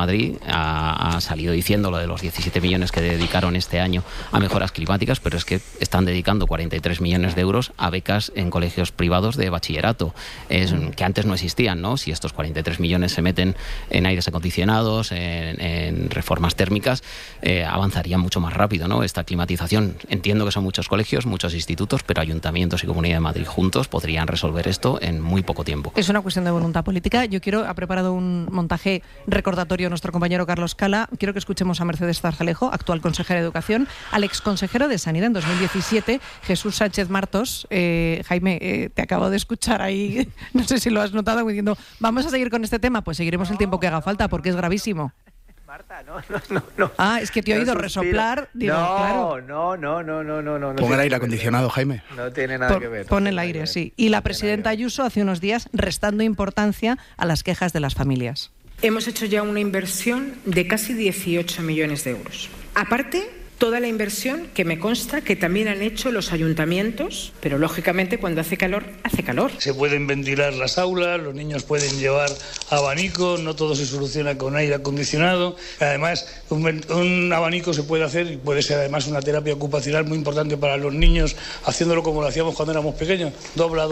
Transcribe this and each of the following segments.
Madrid ha salido diciendo lo de los 17 millones que dedicaron este año a mejoras climáticas, pero es que están dedicando 43 millones de euros a becas en colegios privados de bachillerato, que antes no existían, ¿no? Si estos 43 millones se meten en aires acondicionados, en reformas térmicas, avanzaría mucho más rápido, ¿no? Esta climatización. Entiendo que son muchos colegios, muchos institutos, pero ayuntamientos y Comunidad de Madrid juntos podrían resolver esto en muy poco tiempo. Es una cuestión de voluntad política. Ha preparado un montaje recordatorio nuestro compañero Carlos Cala. Quiero que escuchemos a Mercedes Zarzalejo, actual consejera de Educación, al exconsejero de Sanidad en 2017, Jesús Sánchez Martos. Jaime, te acabo de escuchar ahí, no sé si lo has notado, diciendo, ¿vamos a seguir con este tema? Pues seguiremos el tiempo que haga falta, porque es gravísimo. Marta, no. Ah, es que te he oído resoplar. Digo, claro. No. Pon el aire acondicionado, Jaime. No tiene nada que ver. Pon el aire, sí. Y la presidenta Ayuso hace unos días restando importancia a las quejas de las familias. Hemos hecho ya una inversión de casi 18 millones de euros. Aparte, toda la inversión que me consta que también han hecho los ayuntamientos, pero lógicamente cuando hace calor, hace calor. Se pueden ventilar las aulas, los niños pueden llevar abanico, no todo se soluciona con aire acondicionado. Además, un abanico se puede hacer y puede ser además una terapia ocupacional muy importante para los niños, haciéndolo como lo hacíamos cuando éramos pequeños. Dobla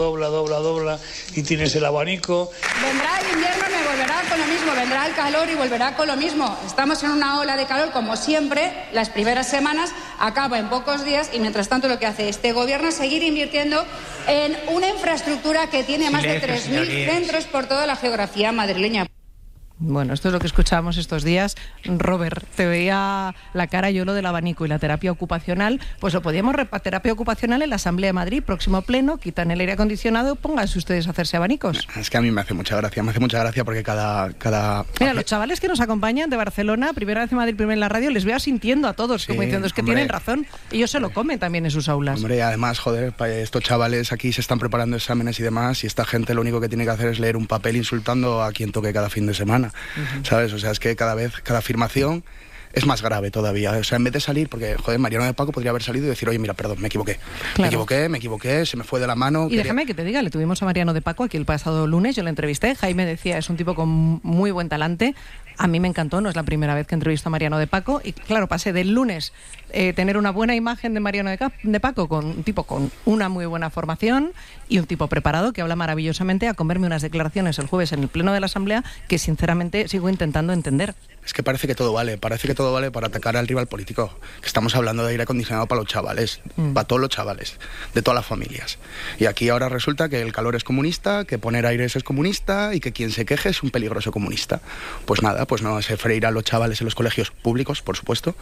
y tienes el abanico. Vendrá el invierno y me volverá con lo mismo, vendrá el calor y volverá con lo mismo. Estamos en una ola de calor como siempre, las primeras semanas acaba en pocos días y mientras tanto lo que hace este gobierno es seguir invirtiendo en una infraestructura que tiene más de 3.000 centros por toda la geografía madrileña. Bueno, esto es lo que escuchábamos estos días. Robert, te veía la cara yo lo del abanico y la terapia ocupacional. Pues lo podíamos terapia ocupacional en la Asamblea de Madrid, próximo pleno, quitan el aire acondicionado, pónganse ustedes a hacerse abanicos. Es que a mí me hace mucha gracia porque cada... Mira, los chavales que nos acompañan de Barcelona, primera vez en Madrid, primera en la radio, les veo asintiendo a todos, como diciendo, es que tienen razón. Ellos se lo comen también en sus aulas. Hombre, además, joder, estos chavales aquí se están preparando exámenes y demás, y esta gente lo único que tiene que hacer es leer un papel insultando a quien toque cada fin de semana. ¿Sabes? O sea, es que cada afirmación es más grave todavía. O sea, en vez de salir, porque, joder, Mariano de Paco podría haber salido y decir, oye, mira, perdón, me equivoqué. Claro. Me equivoqué, se me fue de la mano. Y déjame que te diga, le tuvimos a Mariano de Paco aquí el pasado lunes, yo le entrevisté, Jaime decía, es un tipo con muy buen talante. A mí me encantó, no es la primera vez que entrevisto a Mariano de Paco y claro, pasé del lunes tener una buena imagen de Mariano de Paco con un tipo con una muy buena formación y un tipo preparado que habla maravillosamente a comerme unas declaraciones el jueves en el pleno de la Asamblea que sinceramente sigo intentando entender. Es que parece que todo vale para atacar al rival político. Que estamos hablando de aire acondicionado para los chavales, para todos los chavales, de todas las familias. Y aquí ahora resulta que el calor es comunista, que poner aires es comunista y que quien se queje es un peligroso comunista. Pues nada, pues no se freirá a los chavales en los colegios públicos, por supuesto.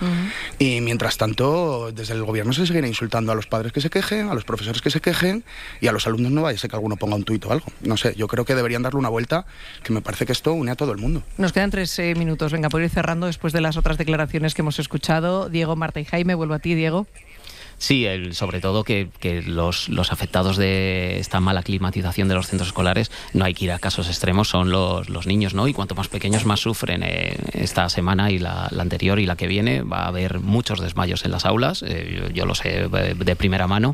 Y mientras tanto, desde el gobierno se seguirá insultando a los padres que se quejen, a los profesores que se quejen y a los alumnos no vaya a ser que alguno ponga un tuit o algo. No sé, yo creo que deberían darle una vuelta, que me parece que esto une a todo el mundo. Nos quedan 3 minutos, venga, por ir cerrando después de las otras declaraciones que hemos escuchado. Diego, Marta y Jaime, vuelvo a ti, Diego. Sí, sobre todo que los afectados de esta mala climatización de los centros escolares, no hay que ir a casos extremos, son los niños, ¿no? Y cuanto más pequeños más sufren. Esta semana y la anterior y la que viene va a haber muchos desmayos en las aulas, yo lo sé de primera mano,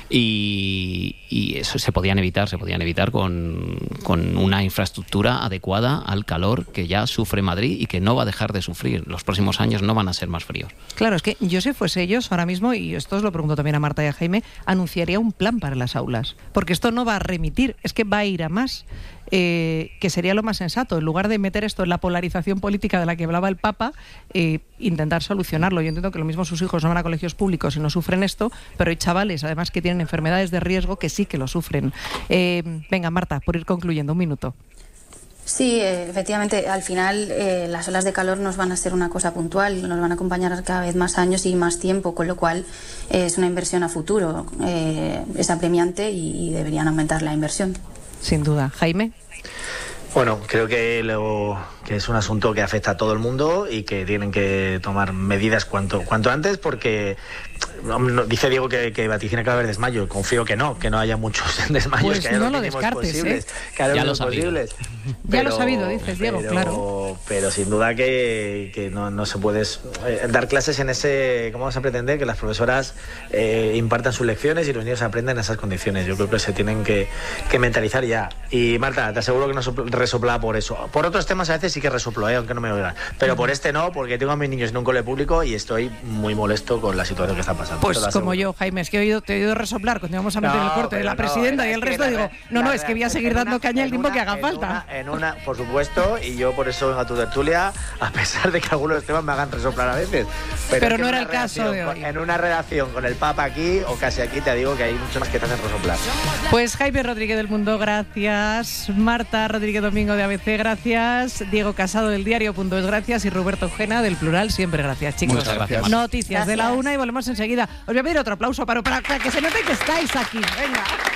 y eso se podían evitar con una infraestructura adecuada al calor que ya sufre Madrid y que no va a dejar de sufrir. Los próximos años no van a ser más fríos. Claro, es que yo si fuese ellos ahora mismo, y esto os lo pregunto también a Marta y a Jaime, anunciaría un plan para las aulas, porque esto no va a remitir, es que va a ir a más, que sería lo más sensato, en lugar de meter esto en la polarización política de la que hablaba el Papa, intentar solucionarlo. Yo entiendo que lo mismo sus hijos no van a colegios públicos y no sufren esto, pero hay chavales además que tienen enfermedades de riesgo que sí que lo sufren. Venga, Marta, por ir concluyendo, un minuto. Sí, efectivamente, al final las olas de calor nos van a ser una cosa puntual, nos van a acompañar cada vez más años y más tiempo, con lo cual es una inversión a futuro, es apremiante y deberían aumentar la inversión. Sin duda. Jaime. Bueno, creo que es un asunto que afecta a todo el mundo y que tienen que tomar medidas cuanto antes, porque dice Diego que vaticina que va a haber desmayo. Confío que no haya muchos desmayos, pues que haya no los lo mínimos descartes, posibles, que haya los posibles. Ya lo has sabido, dices, Diego, claro. Pero sin duda que no se puede dar clases en ese... ¿Cómo vas a pretender que las profesoras impartan sus lecciones y los niños aprenden en esas condiciones? Yo creo que se tienen que mentalizar ya. Y Marta, te aseguro que no resoplaba por eso. Por otros temas a veces sí que resoplo, aunque no me oigan. Pero por este no, porque tengo a mis niños en un cole público y estoy muy molesto con la situación que está pasando. Pues como yo, Jaime, es que te he oído resoplar cuando íbamos a meter el corte de la presidenta y el resto, digo, es que voy a seguir dando caña el tiempo que haga falta. Por supuesto, y yo por eso vengo a tu tertulia, a pesar de que algunos de los temas me hagan resoplar a veces. Pero no era el caso de hoy. En una redacción con el Papa aquí, o casi aquí, te digo que hay mucho más que te hacen resoplar. Pues Jaime Rodríguez del Mundo, gracias. Marta Rodríguez Domingo de ABC, gracias. Diego Casado del Diario.es, gracias. Y Roberto Ojena del Plural, siempre gracias, chicos. Muchas gracias. Noticias de la 1 y volvemos enseguida. Os voy a pedir otro aplauso para que se note que estáis aquí. Venga.